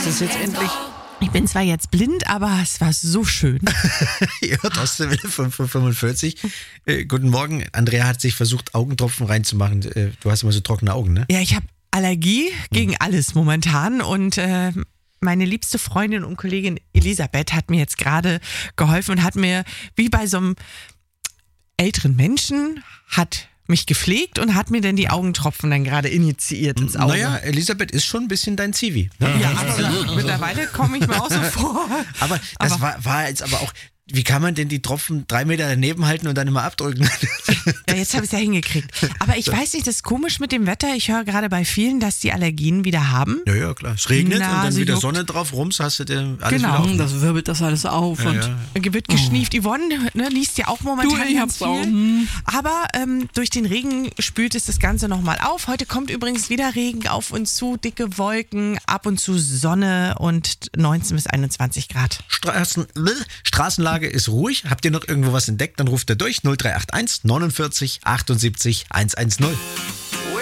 es jetzt endlich? Ich bin zwar jetzt blind, aber es war so schön. Ihr hört aus der Welle 5:45. Guten Morgen. Andrea hat sich versucht, Augentropfen reinzumachen. Du hast immer so trockene Augen, ne? Ja, ich habe Allergie gegen alles momentan und meine liebste Freundin und Kollegin Elisabeth hat mir jetzt gerade geholfen und hat mir, wie bei so einem älteren Menschen, hat mich gepflegt und hat mir dann die Augentropfen dann gerade initiiert ins Auge. Naja, Elisabeth ist schon ein bisschen dein Zivi. Ne? Ja, absolut. Mittlerweile komme ich mir auch so vor. Aber das war jetzt aber auch, wie kann man denn die Tropfen 3 Meter daneben halten und dann immer abdrücken? Ja, jetzt habe ich es ja hingekriegt. Aber ich weiß nicht, das ist komisch mit dem Wetter. Ich höre gerade bei vielen, dass die Allergien wieder haben. Ja, klar. Es regnet und dann Nase wieder juckt. Sonne drauf, rums, hast du dir alles Genau. wieder auf. Das wirbelt das alles auf. Ja, und ja. Wird geschnieft. Yvonne liest ja auch momentan ich ganz hab's auch. viel. Aber durch den Regen spült es das Ganze nochmal auf. Heute kommt übrigens wieder Regen auf uns zu, dicke Wolken, ab und zu Sonne und 19 bis 21 Grad. Straßenlage ist ruhig. Habt ihr noch irgendwo was entdeckt? Dann ruft ihr durch 0381 49 78 110.